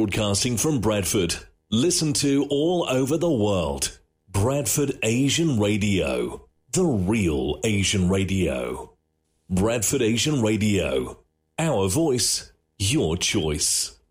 broadcasting from Bradford. Listen to all over the world. Bradford Asian Radio. The real Asian radio. Bradford Asian Radio. Our voice, your choice.